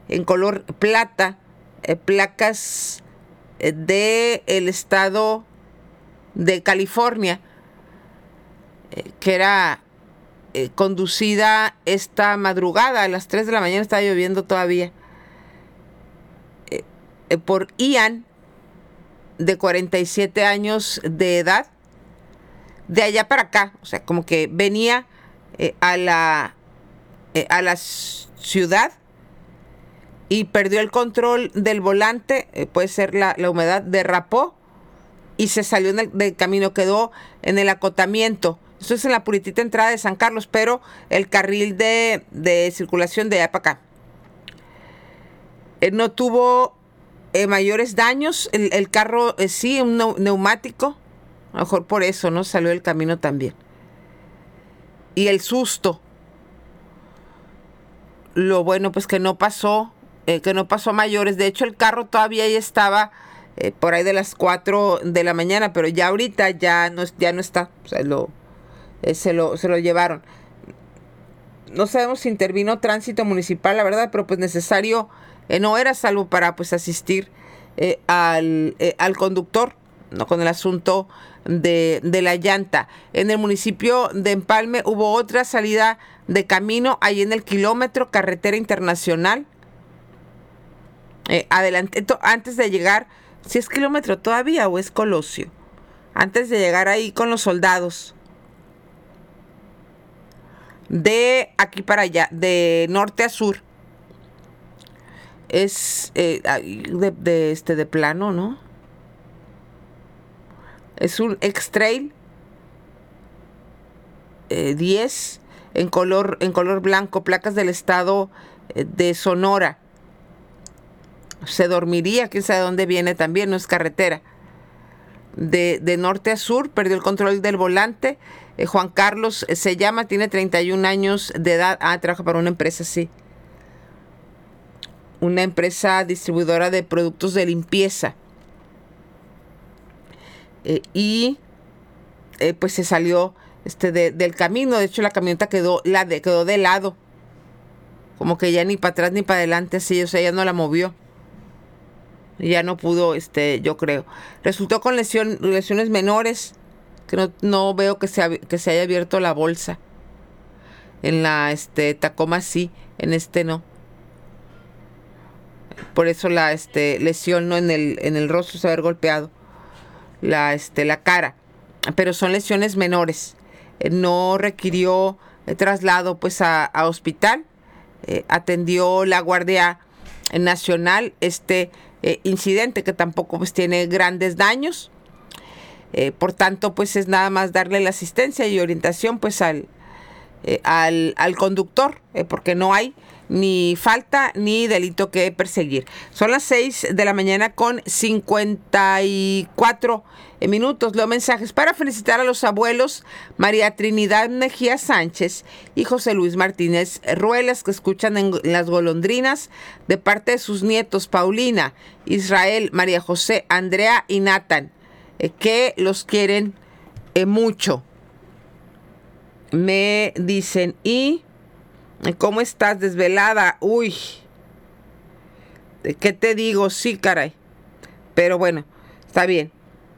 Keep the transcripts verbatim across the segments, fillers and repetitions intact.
en color plata, eh, placas eh, de el estado de California, eh, que era eh, conducida esta madrugada, a las tres de la mañana, estaba lloviendo todavía, eh, eh, por Ian, de cuarenta y siete años de edad, de allá para acá, o sea, como que venía eh, a la eh, a la ciudad y perdió el control del volante, eh, puede ser la, la humedad, derrapó y se salió del, del camino, quedó en el acotamiento. Esto es en la puritita entrada de San Carlos, pero el carril de, de circulación de allá para acá. Eh, no tuvo eh, mayores daños, el, el carro eh, sí, un neumático, a lo mejor por eso, ¿no? Salió del camino también. Y el susto, lo bueno, pues que no pasó, eh, que no pasó a mayores. De hecho, el carro todavía ahí estaba eh, por ahí de las cuatro de la mañana, pero ya ahorita ya no, ya no está, o sea, lo, eh, se, lo, se lo llevaron. No sabemos si intervino tránsito municipal, la verdad, pero pues necesario eh, no era, salvo para pues asistir eh, al, eh, al conductor, ¿no? Con el asunto de, de la llanta. En el municipio de Empalme hubo otra salida de camino, ahí en el kilómetro, carretera internacional. Eh, adelante, antes de llegar, si es kilómetro todavía o es Colosio, antes de llegar ahí con los soldados. De aquí para allá, de norte a sur, es eh, de, de, este, de plano, ¿no? Es un X-Trail eh, diez en color, en color blanco, placas del estado eh, de Sonora. Se dormiría, quién sabe de dónde viene también, no es carretera. De, de norte a sur, perdió el control del volante. Eh, Juan Carlos eh, se llama, tiene treinta y un años de edad. Ah, trabaja para una empresa, sí. Una empresa distribuidora de productos de limpieza. Eh, y eh, pues se salió este, de, del camino. De hecho, la camioneta quedó, la de, quedó de lado. Como que ya ni para atrás ni para adelante, así, o sea, ya no la movió. Ya no pudo, este, yo creo. Resultó con lesión, lesiones menores, que no, no veo que se, que se haya abierto la bolsa. En la este, Tacoma sí, en este no. Por eso la este, lesión no en el, en el rostro, se haber golpeado la, este, la cara. Pero son lesiones menores. Eh, no requirió eh, traslado pues a, a hospital. Eh, atendió la Guardia Nacional este eh, incidente, que tampoco pues tiene grandes daños. Eh, por tanto, pues es nada más darle la asistencia y orientación pues al, eh, al, al conductor, eh, porque no hay ni falta ni delito que perseguir. Son las seis de la mañana con cincuenta y cuatro minutos. Leo mensajes para felicitar a los abuelos María Trinidad Mejía Sánchez y José Luis Martínez Ruelas, que escuchan en Las Golondrinas, de parte de sus nietos Paulina, Israel, María José, Andrea y Nathan, eh, que los quieren eh, mucho. Me dicen, y ¿cómo estás? Desvelada. Uy, ¿qué te digo? Sí, caray. Pero bueno, está bien.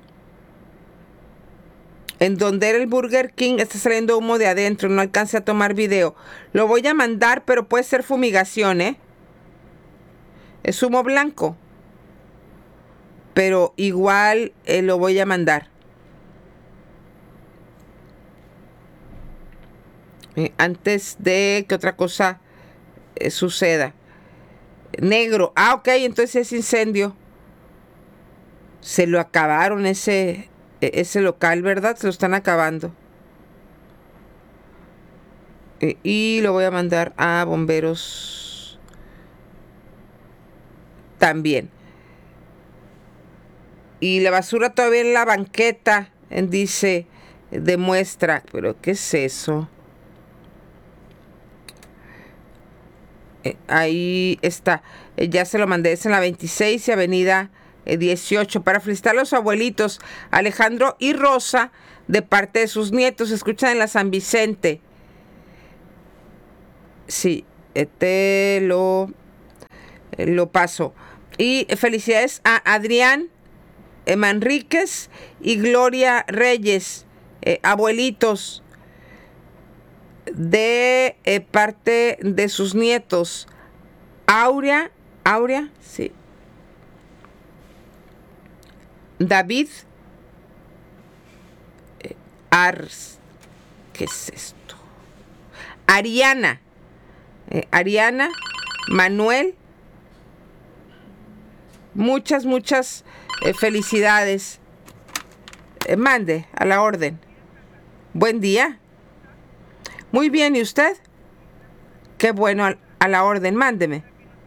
En donde era el Burger King está saliendo humo de adentro. No alcancé a tomar video. Lo voy a mandar, pero puede ser fumigación, ¿eh? Es humo blanco. Pero igual eh, lo voy a mandar. Eh, antes de que otra cosa eh, suceda. Negro. Ah, ok, entonces es incendio. Se lo acabaron ese, ese local, ¿verdad? Se lo están acabando. Eh, y lo voy a mandar a bomberos también. Y la basura todavía en la banqueta, dice, demuestra. ¿Pero qué es eso? Eh, ahí está. Eh, ya se lo mandé. Es en la veintiséis y avenida eh, dieciocho. Para felicitar a los abuelitos Alejandro y Rosa, de parte de sus nietos. Escuchan en la San Vicente. Sí, eh, te lo eh, lo paso. Y felicidades a Adrián eh, Manríquez y Gloria Reyes, eh, abuelitos, de eh, parte de sus nietos. Aurea, Aurea, sí. David eh, Ars, ¿qué es esto? Ariana, eh, Ariana, Manuel, muchas, muchas eh, felicidades. Eh, mande a la orden. Buen día. Muy bien, ¿y usted? Qué bueno, a, a la orden, mándeme.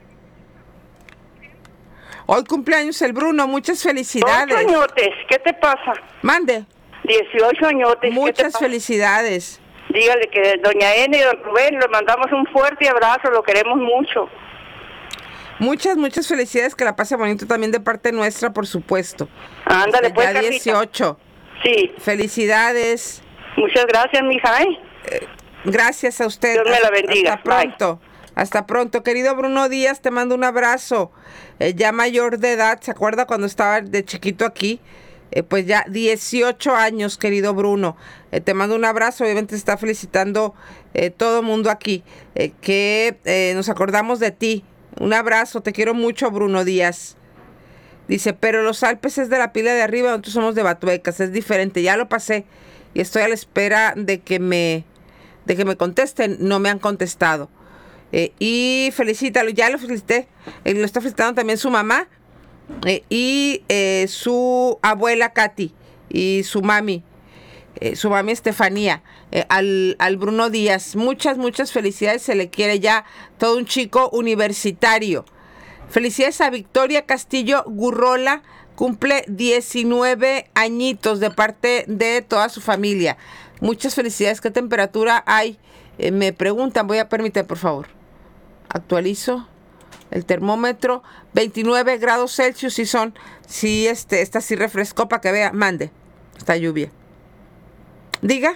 Hoy cumpleaños el Bruno, muchas felicidades. Ocho añotes, ¿qué te pasa? Mande. Dieciocho añotes. Muchas felicidades. Dígale que doña Ene y don Rubén, le mandamos un fuerte abrazo, lo queremos mucho. Muchas, muchas felicidades, que la pase bonito también de parte nuestra, por supuesto. Ándale, Este, pues, ya Carlita. dieciocho. Sí. Felicidades. Muchas gracias, mija, ¿eh? Eh, gracias a usted. Dios me la bendiga. Hasta pronto. Bye. Hasta pronto. Querido Bruno Díaz, te mando un abrazo. Eh, ya mayor de edad, ¿se acuerda cuando estaba de chiquito aquí? Eh, pues ya dieciocho años, querido Bruno. Eh, te mando un abrazo. Obviamente está felicitando eh, todo el mundo aquí, eh, que eh, nos acordamos de ti. Un abrazo, te quiero mucho, Bruno Díaz. Dice, pero los Alpes es de la pila de arriba, nosotros somos de Batuecas, es diferente. Ya lo pasé y estoy a la espera de que me, de que me contesten. No me han contestado. Eh, y felicítalo, ya lo felicité. Eh, lo está felicitando también su mamá eh, y eh, su abuela Katy y su mami, eh, su mami Estefanía, eh, al, al Bruno Díaz. Muchas, muchas felicidades. Se le quiere ya, todo un chico universitario. Felicidades a Victoria Castillo Gurrola, cumple diecinueve añitos de parte de toda su familia. Muchas felicidades. ¿Qué temperatura hay? Eh, me preguntan, voy a permitir, por favor. Actualizo el termómetro, veintinueve grados Celsius, y son, sí, este, esta sí refrescó para que vea, mande, esta lluvia. Diga.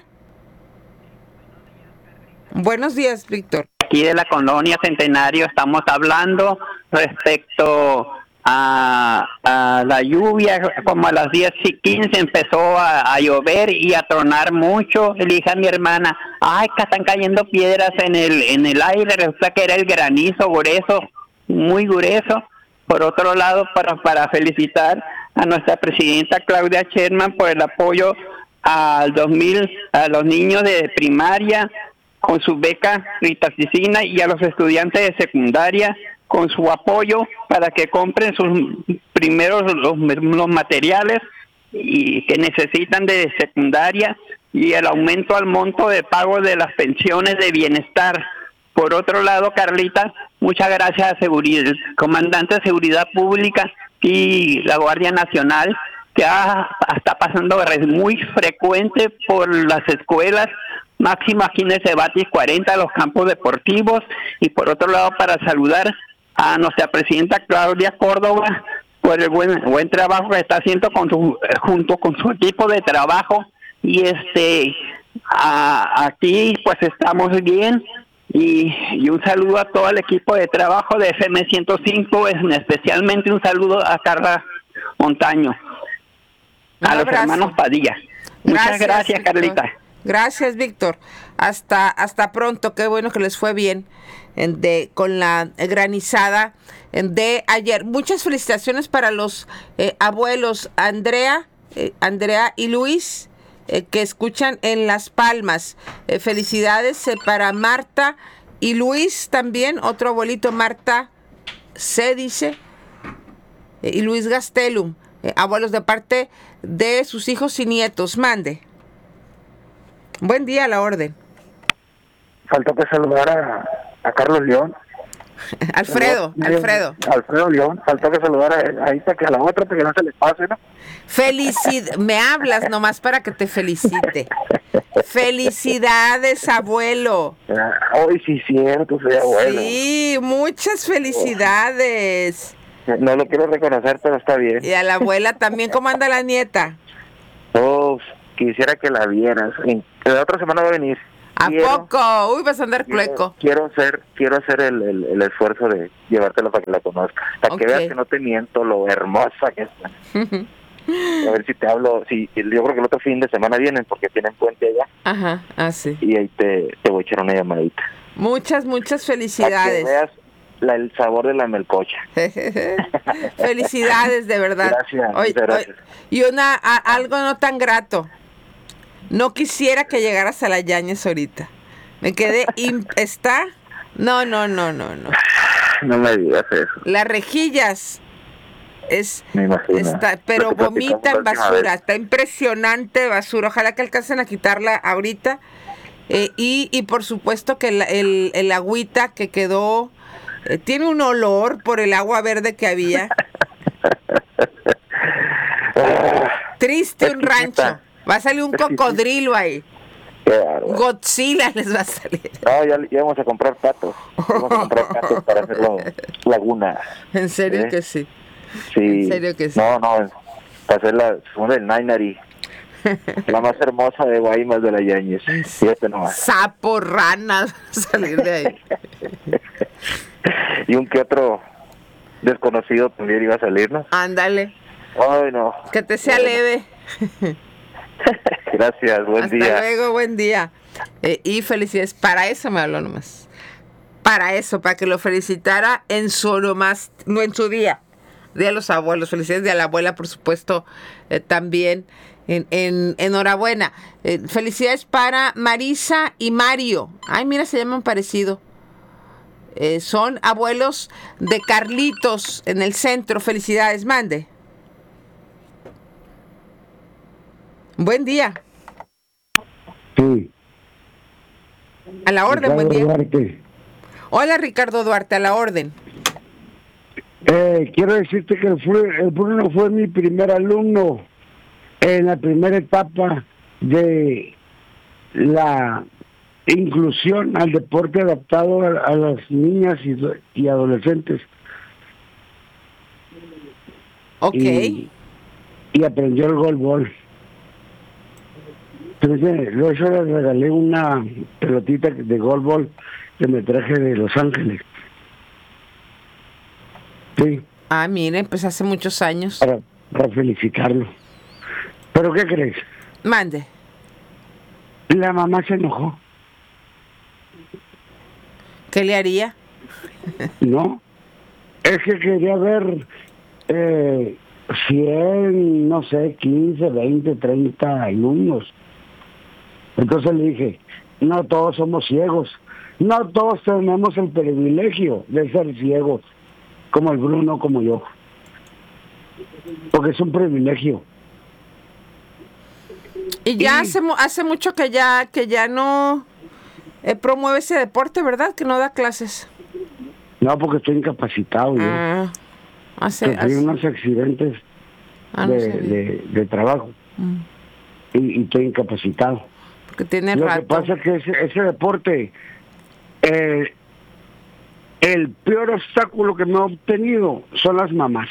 Buenos días, Víctor. Aquí de la colonia Centenario estamos hablando respecto a, a la lluvia. Como a las diez y quince empezó a, a llover y a tronar mucho. Le dije a mi hermana, ay, que están cayendo piedras en el en el aire. Resulta que era el granizo grueso, muy grueso. Por otro lado, para, para felicitar a nuestra presidenta Claudia Sheinbaum por el apoyo al dos mil a los niños de primaria con su beca Ritasicina, y a los estudiantes de secundaria con su apoyo para que compren sus primeros los, los materiales y que necesitan de secundaria, y el aumento al monto de pago de las pensiones de bienestar. Por otro lado, Carlita, muchas gracias a seguridad, comandante de seguridad pública y la Guardia Nacional, que ha, está pasando muy frecuente por las escuelas, máximo aquí en el Cebatis cuarenta, los campos deportivos. Y por otro lado, para saludar a nuestra presidenta Claudia Córdoba por el buen buen trabajo que está haciendo con su, junto con su equipo de trabajo. Y este a, aquí pues estamos bien. Y, y un saludo a todo el equipo de trabajo de F M ciento cinco, especialmente un saludo a Carla Montaño, un a abrazo. Los hermanos Padilla. Muchas gracias, gracias Carlita. Gracias, Víctor. Hasta hasta pronto. Qué bueno que les fue bien en de con la granizada en de ayer. Muchas felicitaciones para los eh, abuelos Andrea, eh, Andrea y Luis, eh, que escuchan en Las Palmas. Eh, felicidades eh, para Marta y Luis también, otro abuelito, Marta C, dice, eh, y Luis Gastelum, eh, abuelos de parte de sus hijos y nietos. Mande. Buen día, a la orden. Faltó que saludar a, a Carlos León. Alfredo, no, Alfredo. Alfredo León. Faltó que saludar a, a esta que a la otra, para que no se les pase, ¿no? Felicidades. Me hablas nomás para que te felicite. Felicidades, abuelo. Hoy sí, cierto, soy abuelo. Sí, muchas felicidades. No lo quiero reconocer, pero está bien. Y a la abuela también. ¿Cómo anda la nieta? Oh, quisiera que la vieras. La otra semana va a venir. ¿A quiero, poco? Uy, vas a andar clueco. Quiero, quiero hacer, quiero hacer el, el, el esfuerzo de llevártela para que la conozcas. Para Ok. que veas que no te miento lo hermosa que está. A ver si te hablo, si yo creo que el otro fin de semana vienen porque tienen puente allá. Ajá, así. Y ahí te, te voy a echar una llamadita. Muchas, muchas Para que felicidades. veas la, el sabor de la melcocha. Felicidades, de verdad. Gracias, Oye, muchas gracias. oye, y una a- algo no tan grato. No quisiera que llegaras a la Yáñez ahorita. Me quedé imp- está. No, no, no, no, no. No me digas eso. Las rejillas es Me imagino. está, pero Lo que platicamos vomitan la última basura. vez. Está impresionante basura. Ojalá que alcancen a quitarla ahorita. Eh, y, y por supuesto que el, el, el agüita que quedó eh, tiene un olor por el agua verde que había. Triste un rancho. Va a salir un cocodrilo ahí. Qué bárbaro. Godzilla les va a salir. No, ya, ya vamos a comprar patos. Vamos a comprar patos para hacerlo laguna. En serio ¿Eh? que sí. Sí. En serio que sí. No, no, para hacer la segunda del Nainari. La más hermosa de Guaymas de la Yáñez. Fíjate nomás. Sapo, ranas, salir de ahí. Y un que otro desconocido también iba a salir, ¿no? Ándale. Ay, no. Que te sea Bueno. leve. Gracias, buen Hasta día. luego, buen día. Eh, y felicidades. Para eso me habló nomás. Para eso, para que lo felicitara en su nomás, no en su día. Día de los abuelos. Felicidades de a la abuela, por supuesto, eh, también. En, en, enhorabuena. Eh, felicidades para Marisa y Mario. Ay, mira, se llaman parecido. Eh, son abuelos de Carlitos en el centro. Felicidades, mande. Buen día. Sí. A la orden, Ricardo buen día. Duarte. Hola, Ricardo Duarte, a la orden. Eh, quiero decirte que el, fue- el Bruno fue mi primer alumno en la primera etapa de la inclusión al deporte adaptado a, a las niñas y, do- y adolescentes. Ok. Y, y aprendió el golbol. Entonces, luego yo le regalé una pelotita de golbol que me traje de Los Ángeles. Sí, Ah, miren, pues hace muchos años. para, para felicitarlo. ¿Pero qué crees? Mande. La mamá se enojó, ¿Qué le haría? ¿no? Es que quería ver eh, cien, no sé, quince, veinte, treinta alumnos. Entonces le dije, no todos somos ciegos, no todos tenemos el privilegio de ser ciegos, como el Bruno, como yo. Porque es un privilegio. Y ya Y- hace mu- hace mucho que ya que ya no eh, promueve ese deporte, ¿verdad? Que no da clases. No, porque estoy incapacitado yo. Ah, hace, Sufrí hace- unos accidentes ah, no de, sabía. de, de trabajo Mm, y, y estoy incapacitado. porque tiene Lo que rato. pasa es que ese, ese deporte, eh, el peor obstáculo que me ha obtenido son las mamás.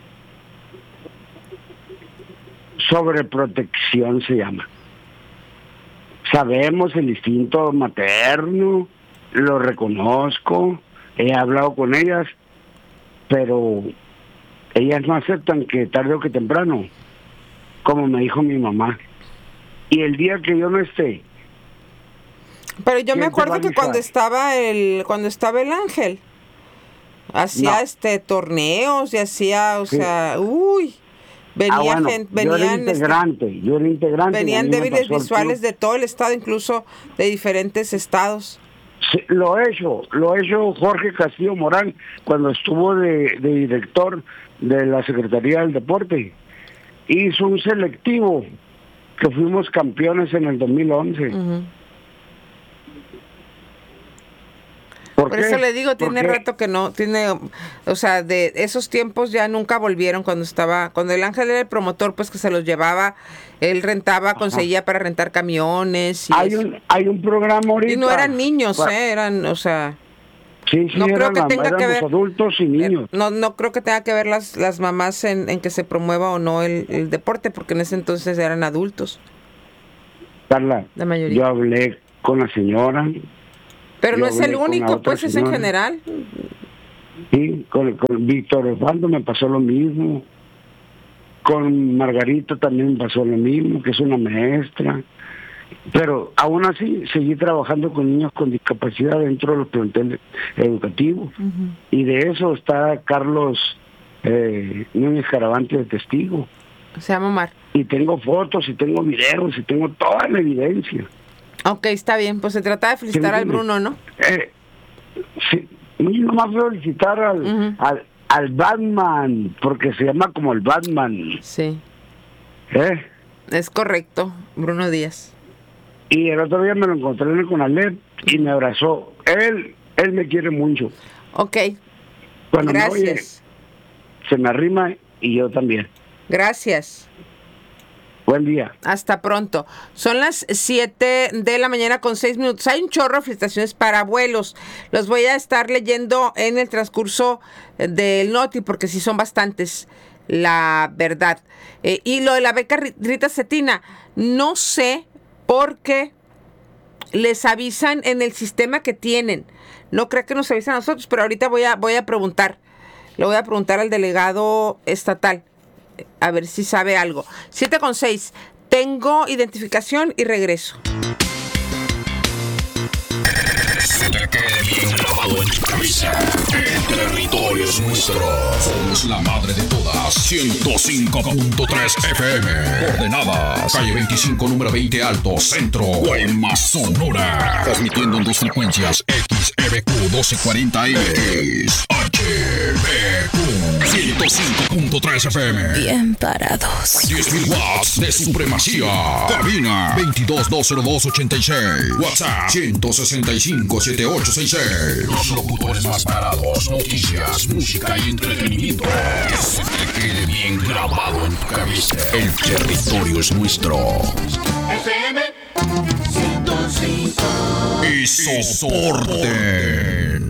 Sobreprotección se llama. Sabemos el instinto materno, lo reconozco, he hablado con ellas, pero ellas no aceptan que tarde o que temprano, como me dijo mi mamá. Y el día que yo no esté, Pero yo me ¿quién te acuerdo va a que cuando avisar? estaba el cuando estaba el Ángel hacía No. este torneos y hacía, o Sí. sea, uy, venía ah, bueno, gente, yo era venían este, integrante, yo era integrante. y a venían mí me débiles pasó el visuales club. de todo el estado, incluso de diferentes estados. Sí, lo he hecho, lo he hecho Jorge Castillo Morán cuando estuvo de, de director de la Secretaría del Deporte. Hizo un selectivo que fuimos campeones en el dos mil once. Ujú. ¿Por, Por qué? eso le digo, tiene Porque- rato que no, tiene, o sea, de esos tiempos ya nunca volvieron cuando estaba, cuando el Ángel era el promotor, pues que se los llevaba, él rentaba, conseguía para rentar camiones y, hay eso. un hay un programa ahorita. Y no eran niños, Pa- eh, eran, o sea, Sí, sí, no creo eran, que la- tenga que éramos ver- adultos y niños. eh, no, no creo que tenga que ver las, las mamás en, en que se promueva o no el, el deporte, porque en ese entonces eran adultos, Carla, la mayoría. yo hablé con la señora. Pero Yo no es el hablé con la único, otra pues es en señora. general. Sí, con, con Víctor Osvaldo me pasó lo mismo. Con Margarita también me pasó lo mismo, que es una maestra. Pero aún así seguí trabajando con niños con discapacidad dentro de los planteles educativos. Uh-huh. Y de eso está Carlos eh, Núñez Caravante de testigo. Se llama Omar. Y tengo fotos, y tengo videos, y tengo toda la evidencia. Ok, está bien. Pues se trata de felicitar al Bruno, ¿no? Eh, sí, y nomás felicitar al, Uh-huh. al, al Batman, porque se llama como el Batman. Sí, ¿Eh? es correcto, Bruno Díaz. Y el otro día me lo encontré en el Conalep y me abrazó. Él, él me quiere mucho. Ok, Cuando me oye, gracias. se me arrima y yo también. Gracias. Buen día. Hasta pronto. Son las siete de la mañana con seis minutos. Hay un chorro de felicitaciones para abuelos. Los voy a estar leyendo en el transcurso del Noti, porque sí son bastantes, la verdad. Eh, y lo de la beca Rita Cetina, no sé por qué les avisan en el sistema que tienen. No creo que nos avisan a nosotros, pero ahorita voy a, voy a preguntar. Le voy a preguntar al delegado estatal, a ver si sabe algo. siete con seis. Tengo identificación y regreso. Se te quede bien grabado en tu cabeza. El territorio es nuestro. Somos la madre de todas. ciento cinco punto tres F M. Coordenadas. Calle veinticinco, número veinte Alto, Centro. Guaymas, Sonora. Transmitiendo en dos frecuencias. X E B Q doce cuarenta X. H B Q ciento cinco punto tres F M. Bien parados. diez mil watts de supremacía. Cabina veintidós dos cero dos ochenta y seis. WhatsApp ciento sesenta y cinco setenta y ocho sesenta y seis. Los locutores más parados. Noticias, música y entretenimiento. Que se te quede bien grabado en tu cabeza. El territorio es nuestro. F M ciento cinco. Y soporte.